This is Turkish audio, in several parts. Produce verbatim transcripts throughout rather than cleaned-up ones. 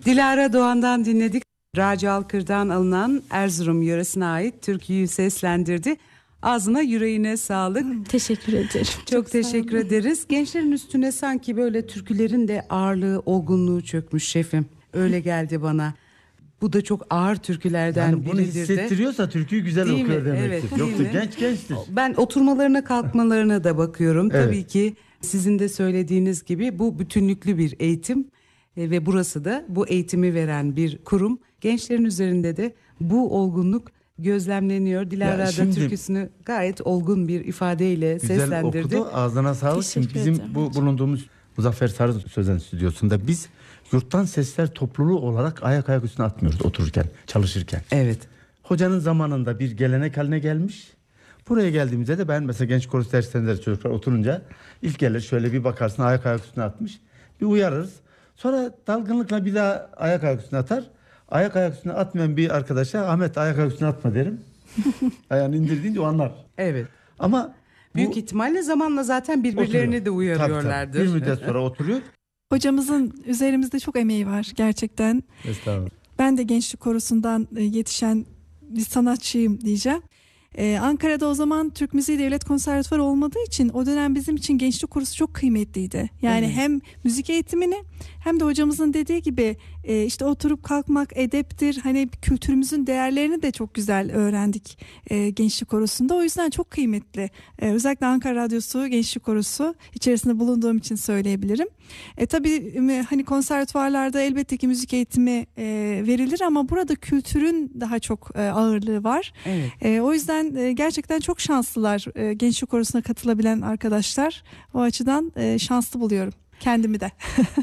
Dilara Doğan'dan dinledik. Raci Alkır'dan alınan Erzurum yöresine ait türküyü seslendirdi. Ağzına yüreğine sağlık. Teşekkür ederim. Çok, Çok teşekkür ederiz. Gençlerin üstüne sanki böyle türkülerin de ağırlığı, olgunluğu çökmüş şefim. Öyle geldi bana. Bu da çok ağır türkülerden yani bunu biridir de. hissettiriyorsa türküyü güzel Değil okuyor mi? demektir. Evet, Yoksa değil mi? genç gençtir. Ben oturmalarına kalkmalarına da bakıyorum. Evet. Tabii ki sizin de söylediğiniz gibi bu bütünlüklü bir eğitim e, ve burası da bu eğitimi veren bir kurum. Gençlerin üzerinde de bu olgunluk gözlemleniyor. Dilara da şimdi- türküsünü gayet olgun bir ifadeyle Güzel seslendirdi. okudu. Ağzına sağlık. Şimdi Teşekkür bizim ederim. bu bulunduğumuz Muzaffer Sarı Sözen stüdyosunda biz Yurttan Sesler topluluğu olarak ayak ayak üstüne atmıyoruz otururken, çalışırken. Evet. Hocanın zamanında bir gelenek haline gelmiş. Buraya geldiğimizde de ben mesela genç korus derslerinde çocuklar oturunca ilk gelir şöyle bir bakarsın ayak ayak üstüne atmış. Bir uyarırız. Sonra dalgınlıkla bir daha ayak ayak üstüne atar. Ayak ayak üstüne atmayan bir arkadaşa Ahmet ayak ayak üstüne atma derim. Ayağını indir deyince o anlar. Evet. Ama bu Büyük ihtimalle zamanla zaten birbirlerini oturuyor. de uyarıyorlardır. Tabii, tabii. Bir müddet sonra oturuyor. Hocamızın üzerimizde çok emeği var gerçekten. Estağfurullah. Ben de gençlik korosundan e, yetişen bir sanatçıyım diyeceğim. Ee, Ankara'da o zaman Türk Müziği Devlet Konservatuvarı olmadığı için o dönem bizim için gençlik korosu çok kıymetliydi. Yani Evet. hem müzik eğitimini hem de hocamızın dediği gibi e, işte oturup kalkmak edeptir. Hani kültürümüzün değerlerini de çok güzel öğrendik e, gençlik korosunda. O yüzden çok kıymetli. E, özellikle Ankara Radyosu Gençlik Korosu içerisinde bulunduğum için söyleyebilirim. E, tabii hani konservatuvarlarda elbette ki müzik eğitimi e, verilir ama burada kültürün daha çok e, ağırlığı var. Evet. E, o yüzden e, gerçekten çok şanslılar e, gençlik korosuna katılabilen arkadaşlar. O açıdan e, şanslı buluyorum kendimi de.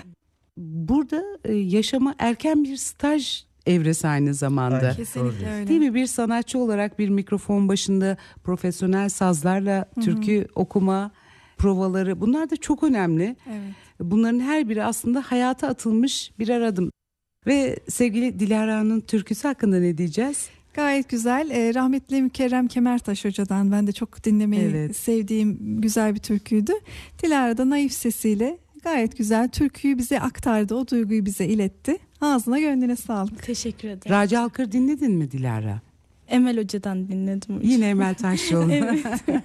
Burada e, yaşama erken bir staj evresi aynı zamanda. Aynen. Kesinlikle öyle. Değil mi? Bir sanatçı olarak bir mikrofon başında profesyonel sazlarla türkü okuma provaları, bunlar da çok önemli. Evet. Bunların her biri aslında hayata atılmış birer adım. Ve sevgili Dilara'nın türküsü hakkında ne diyeceğiz? Gayet güzel. E, rahmetli Mükerrem Kemertaş Hoca'dan ben de çok dinlemeyi Evet. sevdiğim güzel bir türküydü. Dilara da naif sesiyle gayet güzel türküyü bize aktardı. O duyguyu bize iletti. Ağzına gönlüne sağlık. Teşekkür ederim. Raci Alkır dinledin mi Dilara? Emel Hoca'dan dinledim. hocam. Yine Emel Taşyolu. Evet.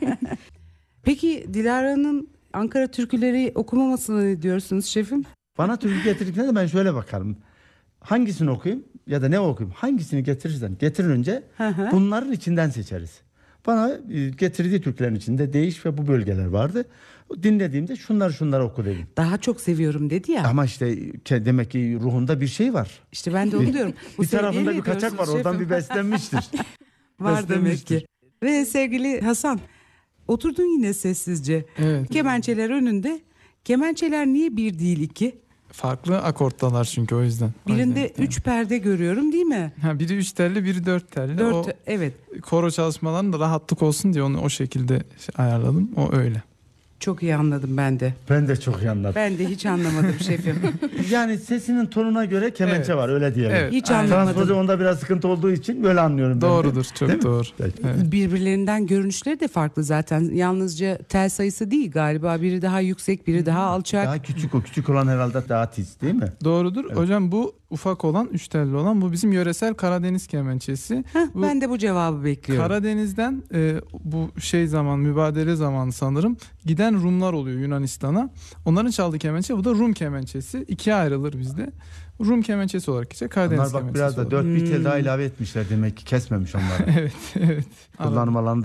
Peki Dilara'nın Ankara türküleri okumamasına ne diyorsunuz şefim? Bana türkü getirdiklerinde de ben şöyle bakarım. Hangisini okuyayım ya da ne okuyayım? Hangisini getirirsen getirin önce Hı hı. bunların içinden seçeriz. Bana e, getirdiği türkülerin içinde değiş ve bu bölgeler vardı. Dinlediğimde şunlar şunları oku dedim. Daha çok seviyorum dedi ya. Ama işte ke- demek ki ruhunda bir şey var. İşte ben de onu diyorum. Bu Bir tarafında sevgiye bir ne kaçak var, diyorsunuz oradan şefim? bir beslenmiştir. Var demek beslenmiştir. ki. Ve sevgili Hasan, oturdun yine sessizce. Evet. Kemençeler önünde. Kemençeler niye bir değil iki? Farklı akorttalar çünkü o yüzden. O Birinde yüzden. üç perde görüyorum değil mi? Ha, biri üç telli, biri dört telli. Dört, O evet. koro çalışmalarında rahatlık olsun diye onu o şekilde şey ayarladım. O öyle. Çok iyi anladım ben de. Ben de çok iyi anladım. Ben de hiç anlamadım şefim. Yani sesinin tonuna göre kemençe Evet. var, öyle diyelim. Evet. Hiç aynen. anlamadım. Transpozisyonda biraz sıkıntı olduğu için böyle anlıyorum ben de. Doğrudur, çok Değil mi? doğru. Peki. Evet. Birbirlerinden görünüşleri de farklı zaten. Yalnızca tel sayısı değil galiba. Biri daha yüksek, biri daha alçak. Daha küçük, o küçük olan herhalde daha tiz değil mi? Doğrudur. Evet. Hocam bu ufak olan, üç telli olan bu bizim yöresel Karadeniz kemençesi. Heh, Bu ben de bu cevabı bekliyorum. Karadeniz'den e, bu şey zaman, mübadele zamanı sanırım giden Rumlar oluyor Yunanistan'a. Onların çaldığı kemençe, bu da Rum kemençesi. İkiye ayrılır bizde. Rum kemençesi olarak geçer, Karadeniz Onlar bak kemençesi biraz da olarak. dört bir tel daha Hmm. ilave etmişler demek ki, kesmemiş onları. Evet, evet. Kullanım alanı